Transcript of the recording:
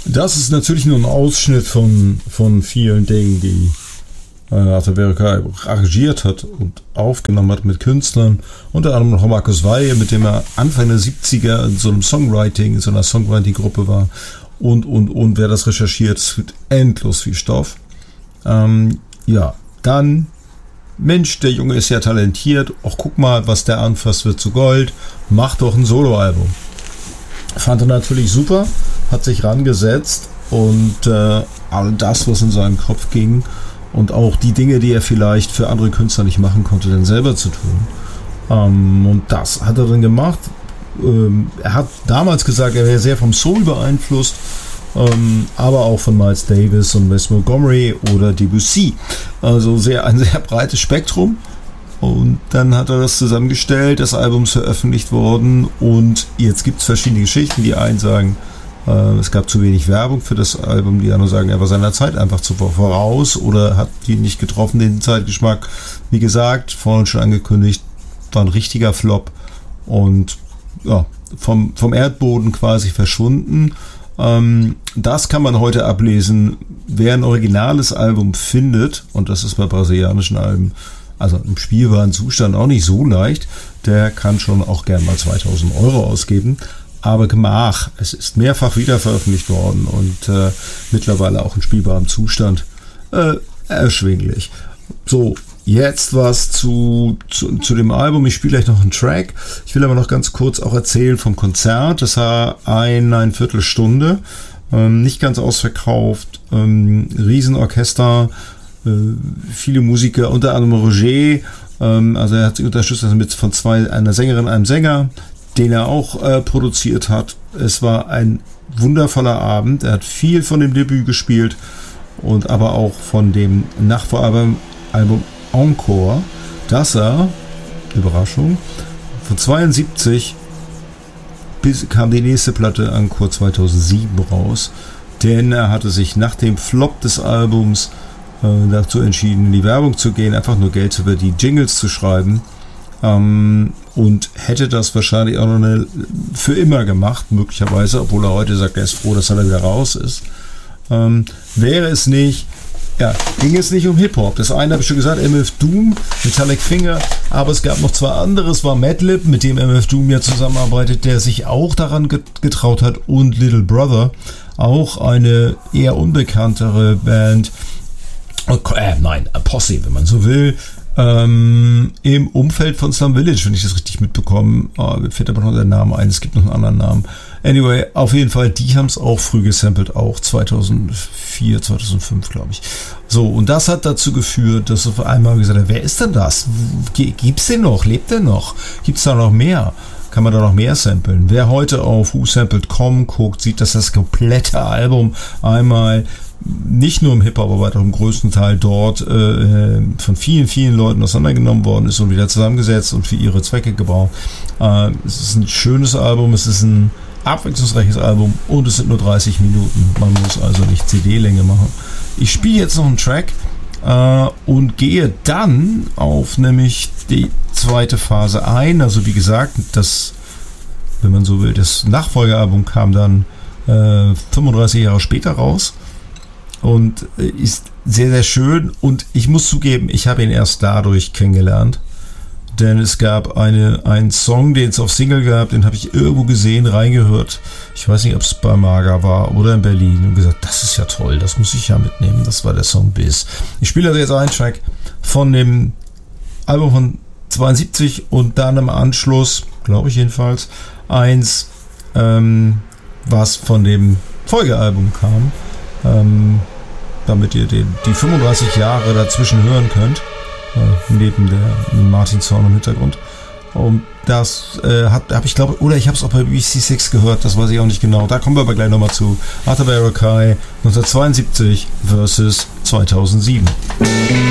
Das ist natürlich nur ein Ausschnitt von vielen Dingen, die Arthur Verocai arrangiert hat und aufgenommen hat mit Künstlern, unter anderem noch Markus Weihe, mit dem er Anfang der 70er in so einer Songwriting-Gruppe war und wer das recherchiert, es wird endlos viel Stoff. Dann, Mensch, der Junge ist ja talentiert, auch guck mal, was der anfasst, wird zu Gold, mach doch ein Soloalbum. Fand er natürlich super, hat sich rangesetzt und all das, was in seinem Kopf ging, und auch die Dinge, die er vielleicht für andere Künstler nicht machen konnte, dann selber zu tun. Und das hat er dann gemacht. Er hat damals gesagt, er wäre sehr vom Soul beeinflusst, aber auch von Miles Davis und Wes Montgomery oder Debussy. Also ein sehr breites Spektrum. Und dann hat er das zusammengestellt, das Album ist veröffentlicht worden und jetzt gibt es verschiedene Geschichten. Die einen sagen, es gab zu wenig Werbung für das Album, die anderen sagen, er war seiner Zeit einfach zu voraus oder hat die nicht getroffen, den Zeitgeschmack. Wie gesagt, vorhin schon angekündigt, war ein richtiger Flop und ja, vom Erdboden quasi verschwunden. Das kann man heute ablesen. Wer ein originales Album findet, und das ist bei brasilianischen Alben, also im spielbaren Zustand auch nicht so leicht, der kann schon auch gern mal 2.000 € ausgeben. Aber Gemach, es ist mehrfach wieder veröffentlicht worden und mittlerweile auch in spielbarem Zustand erschwinglich. So, jetzt was zu dem Album. Ich spiele gleich noch einen Track. Ich will aber noch ganz kurz auch erzählen vom Konzert. Das war eine Viertelstunde, nicht ganz ausverkauft, Riesenorchester, viele Musiker, unter anderem Roger. Also er hat sich unterstützt von einer Sängerin, einem Sänger, den er auch produziert hat. Es war ein wundervoller Abend. Er hat viel von dem Debüt gespielt und aber auch von dem Nachvoralbum Encore, das er, Überraschung, von 72 bis kam die nächste Platte Encore 2007 raus, denn er hatte sich nach dem Flop des Albums dazu entschieden, in die Werbung zu gehen, einfach nur Geld über die Jingles zu schreiben. Und hätte das wahrscheinlich auch noch für immer gemacht, möglicherweise, obwohl er heute sagt, er ist froh, dass er da wieder raus ist. Wäre es nicht, ging es nicht um Hip-Hop. Das eine habe ich schon gesagt, MF Doom, Metallic Finger, aber es gab noch zwei andere. Es war Madlib, mit dem MF Doom ja zusammenarbeitet, der sich auch daran getraut hat, und Little Brother, auch eine eher unbekanntere Band, Posse, wenn man so will, im Umfeld von Slum Village, wenn ich das richtig mitbekomme. Mir fällt aber noch der Name ein, es gibt noch einen anderen Namen. Anyway, auf jeden Fall, die haben es auch früh gesampelt, auch 2004, 2005, glaube ich. So, und das hat dazu geführt, dass auf einmal gesagt hat, wer ist denn das? Gibt's den noch? Lebt der noch? Gibt's da noch mehr? Kann man da noch mehr samplen? Wer heute auf whosampled.com guckt, sieht, dass das komplette Album einmal nicht nur im Hip-Hop, aber im größten Teil dort von vielen, vielen Leuten auseinandergenommen worden ist und wieder zusammengesetzt und für ihre Zwecke gebraucht. Es ist ein schönes Album, es ist ein abwechslungsreiches Album und es sind nur 30 Minuten. Man muss also nicht CD-Länge machen. Ich spiele jetzt noch einen Track und gehe dann auf nämlich die zweite Phase ein. Also wie gesagt, das, wenn man so will, das Nachfolgealbum kam dann 35 Jahre später raus. Und ist sehr, sehr schön. Und ich muss zugeben, ich habe ihn erst dadurch kennengelernt. Denn es gab einen Song, den es auf Single gab, den habe ich irgendwo gesehen, reingehört. Ich weiß nicht, ob es bei Maga war oder in Berlin. Und gesagt, das ist ja toll, das muss ich ja mitnehmen. Das war der Song Biz. Ich spiele also jetzt einen Track von dem Album von 72 und dann im Anschluss, glaube ich jedenfalls, eins, was von dem Folgealbum kam. Damit ihr die 35 Jahre dazwischen hören könnt, neben der Martin-Song im Hintergrund. Und das habe ich, glaube, oder ich habe es auch bei BBC6 gehört, das weiß ich auch nicht genau. Da kommen wir aber gleich nochmal zu. Arthur Verocai 1972 versus 2007.